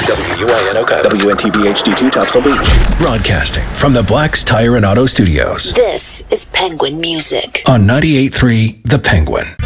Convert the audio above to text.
WUINOCA, WNTB HD2 Topsail Beach. Broadcasting from the Black's Tire and Auto Studios. This is Penguin Music On 98.3 The Penguin.